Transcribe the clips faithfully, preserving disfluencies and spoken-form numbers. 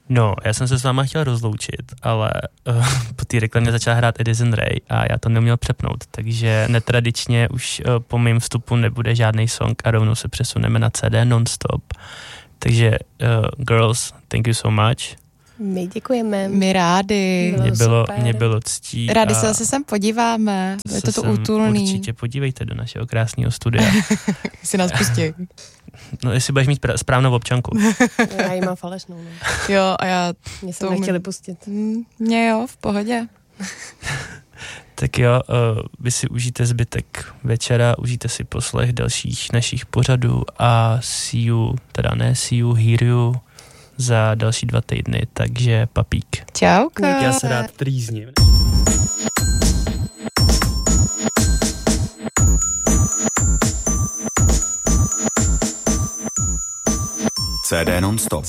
No, já jsem se s váma chtěl rozloučit, ale uh, po té reklamě začal hrát Edison Ray a já to neměl přepnout, takže netradičně už uh, po mém vstupu nebude žádný song a rovnou se přesuneme na C D non-stop. Takže uh, girls, thank you so much. My děkujeme. My rádi. Mě bylo, mě bylo ctí. Rádi se zase sem podíváme. Je to tu útulný. Určitě podívejte do našeho krásného studia. Si nás pustí. No, jestli budeš mít správnou občanku. Já ji mám falešnou. No. Jo, a já... Mě se nechtěli pustit. Mě jo, v pohodě. Tak jo, uh, vy si užijte zbytek večera, užijte si poslech dalších našich pořadů a see you, teda ne see you, hear you za další dva týdny, takže papík. Čauka. Já se rád trýzním. C D non-stop.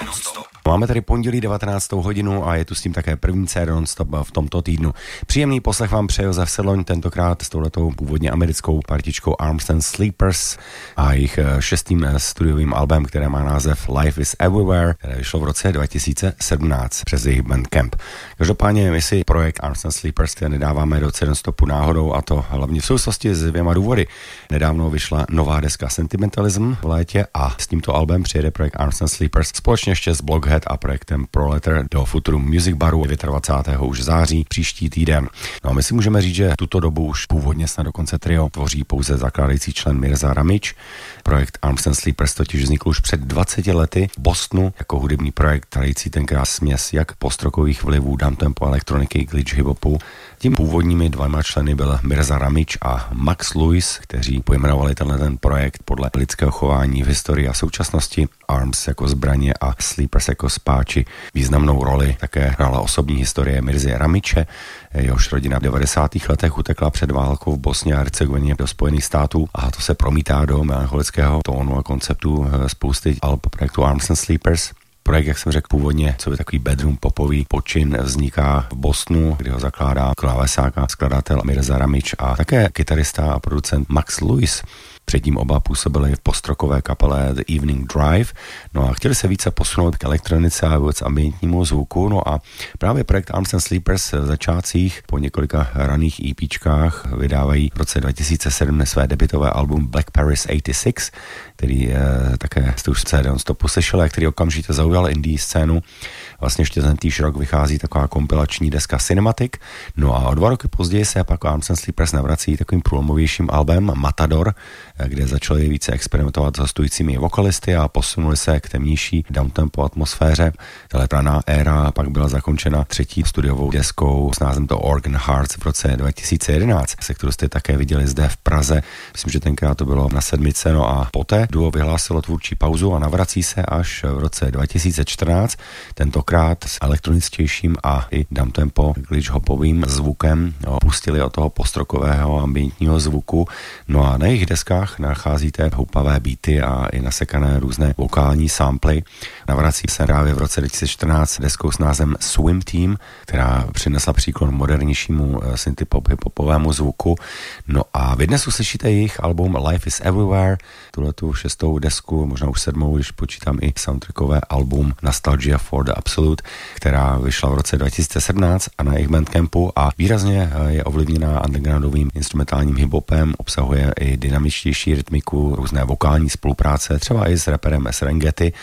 Máme tady pondělí devatenáctou hodinu a je tu s tím také první C D non-stop v tomto týdnu. Příjemný poslech vám přeje Josef Sedloň, tentokrát s touhletou původně americkou partičkou Arms and Sleepers a jejich šestým studiovým albem, které má název Life is Everywhere, které vyšlo v roce dva tisíce sedmnáct přes jejich Bandcamp. Každopádně my si projekt Arms and Sleepers nedáváme do C D non-stopu náhodou, a to hlavně v souvislosti s dvěma důvody. Nedávno vyšla nová deska Sentimentalism v létě a s tímto albem přijede projekt Arms and Sleepers společně ještě s Blockhead a projektem Proletter do Futurum Music Baru dvacátého devátého už září příští týden. No a my si můžeme říct, že tuto dobu už původně snad dokonce trio tvoří pouze zakládající člen Mirza Ramič. Projekt Arms and Sleepers totiž vznikl už před dvaceti lety v Bostonu jako hudební projekt, tvořící tenkrát směs jak postrokových vlivů, downtempo elektroniky, glitch hip-hopu. Tím původními dvěma členy byl Mirza Ramič a Max Lewis, kteří pojmenovali tenhle ten projekt podle lidského chování v historii a současnosti. Arms jako zbraně a Sleepers jako spáči. Významnou roli také hrála osobní historie Mirzy Ramiče. Jehož rodina v devadesátých letech utekla před válkou v Bosně a Hercegovině do Spojených států a to se promítá do melancholického tónu a konceptu spousty alb projektu Arms and Sleepers. Projekt, jak jsem řekl původně, co by takový bedroom popový počin, vzniká v Bostonu, kdy ho zakládá klávesák a skladatel Mirza Ramič a také kytarista a producent Max Lewis. Předtím oba působili v postrokové kapele The Evening Drive, no a chtěli se více posunout k elektronice a vůbec ambientnímu zvuku, no a právě projekt Arms and Sleepers v začátcích po několika raných EPčkách vydávají v roce dva tisíce sedm své debutové album Black Paris osmdesát šest, který je také z už C D non-stopu slyšel a který okamžitě zaujal indie scénu. Vlastně ještě ten týž rok vychází taková kompilační deska Cinematic, no a o dva roky později se pak Arms and Sleepers navrací takovým průlomovějším albem Matador, kde začali více experimentovat s hostujícími vokalisty a posunuli se k temnější downtempo atmosféře. Tahle praná éra pak byla zakončena třetí studiovou deskou s názvem The Organ Hearts v roce dva tisíce jedenáct, se kterou jste také viděli zde v Praze. Myslím, že tenkrát to bylo na sedmice, no a poté duo vyhlásilo tvůrčí pauzu a navrací se až v roce dva tisíce čtrnáct, tentokrát s elektroničtějším a i downtempo glitch hopovým zvukem. No, pustili od toho postrokového ambientního zvuku, no a na jejich deskách nacházíte houpavé beaty a i nasekané různé vokální samply. Navrací se právě v roce dva tisíce čtrnáct deskou s názvem Swim Team, která přinesla příklon modernějšímu synthpop hiphopovému zvuku. No a vy dnes uslyšíte jejich album Life is Everywhere, tuhletu šestou desku, možná už sedmou, když počítám i soundtrackové album Nostalgia for the Absolute, která vyšla v roce dva tisíce sedmnáct a na jejich Bandcampu a výrazně je ovlivněná undergroundovým instrumentálním hiphopem, obsahuje i dynamičtější rytmiku, různé vokální spolupráce, třeba i s raperem Serengeti.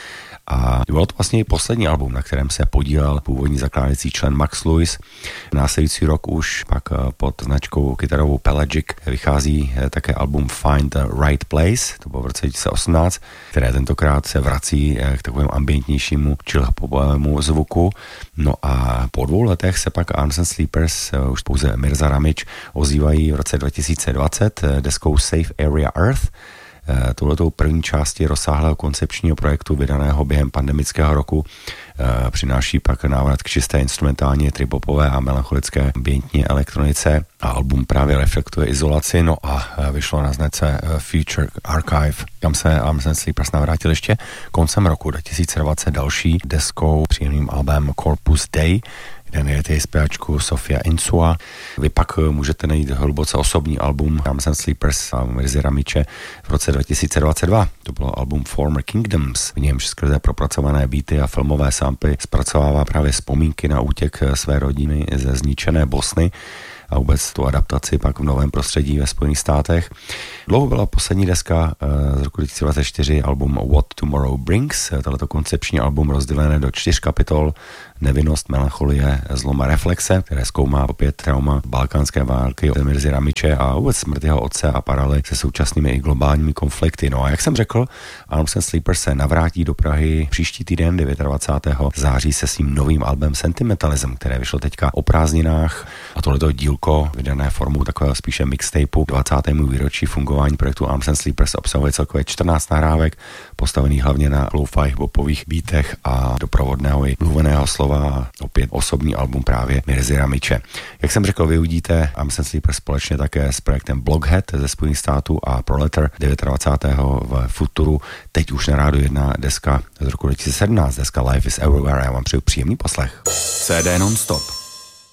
A bylo to vlastně poslední album, na kterém se podílel původní zakládající člen Max Lewis. Následující rok už pak pod značkou kytarovou Pelagic vychází také album Find the Right Place, to bylo v roce dva tisíce osmnáct, které tentokrát se vrací k takovému ambientnějšímu chill-hopovému zvuku. No a po dvou letech se pak Arms and Sleepers, už pouze Mirza Ramič, ozývají v roce dva tisíce dvacet deskou Safe Area Earth. Touhletou první části rozsáhlého koncepčního projektu vydaného během pandemického roku přináší pak návrat k čisté instrumentálně tripopové a melancholické ambientní elektronice a album právě reflektuje izolaci, no a vyšlo na značce Future Archive, kam se Arms and Sleepers navrátil ještě koncem roku dva tisíce dvacet další deskou příjemným albem Corpus Dei, jmenujete zpěvačku Sofia Insua. Vy pak můžete najít hluboce osobní album Arms and Sleepers a Mirzy Ramiče v roce dva tisíce dvacet dva. To bylo album Former Kingdoms, v němž skrze propracované beaty a filmové samply zpracovává právě vzpomínky na útěk své rodiny ze zničené Bosny a vůbec tu adaptaci pak v novém prostředí ve Spojených státech. Dlouho byla poslední deska z roku dva tisíce dvacet čtyři album What Tomorrow Brings, tohleto koncepční album rozdělené do čtyř kapitol: Nevinnost, melancholie, zlom a reflexe, které zkoumá opět trauma balkánské války Mirzy Ramiče a vůbec smrt jeho otce a paralely se současnými i globálními konflikty. No a jak jsem řekl, Arms and Sleepers se navrátí do Prahy příští týden dvacátého devátého září se svým novým albem Sentimentalism, které vyšlo teďka o prázdninách, a tohleto dílko vydané formou takového spíše mixtapeu dvacátému výročí fungování projektu Arms and Sleepers obsahuje celkově čtrnáct nahrávek, postavených hlavně na lo-fi popových beatech a doprovodného i mluveného slova. Opět osobní album právě Mirzy Ramiče. Jak jsem řekl, vy uvidíte Arms and Sleepers společně také s projektem Blockhead ze Spojených států a Proletar dvacátého devátého v Futuru. Teď už na Rádiu jedna deska z roku dva tisíce sedmnáct, deska Life is Everywhere. Já vám přeju příjemný poslech. C D non-stop.